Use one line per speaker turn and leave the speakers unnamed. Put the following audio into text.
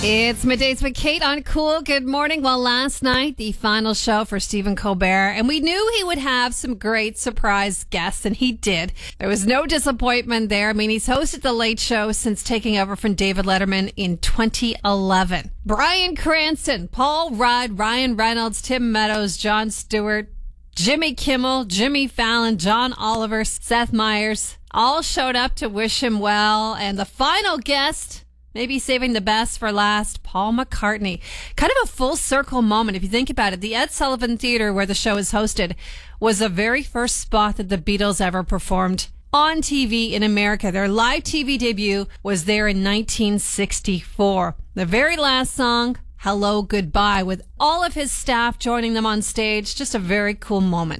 It's Middays with Kate on Cool. Good morning. Well, last night, the final show for Stephen Colbert, and we knew he would have some great surprise guests, and he did. There was no disappointment there. I mean, he's hosted The Late Show since taking over from David Letterman in 2011. Bryan Cranston, Paul Rudd, Ryan Reynolds, Tim Meadows, Jon Stewart, Jimmy Kimmel, Jimmy Fallon, John Oliver, Seth Meyers, all showed up to wish him well. And the final guest, maybe saving the best for last, Paul McCartney. Kind of a full circle moment if you think about it. The Ed Sullivan Theater, where the show is hosted, was the very first spot that the Beatles ever performed on TV in America. Their live TV debut was there in 1964. The very last song, Hello, Goodbye, with all of his staff joining them on stage. Just a very cool moment.